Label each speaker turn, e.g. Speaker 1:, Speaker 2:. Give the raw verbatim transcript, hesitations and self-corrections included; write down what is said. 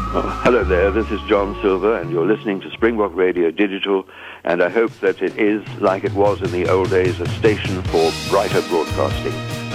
Speaker 1: Oh, hello there, this is John Silver, and you're listening to Springbok Radio Digital, and I hope that it is, like it was in the old days, a station for brighter broadcasting.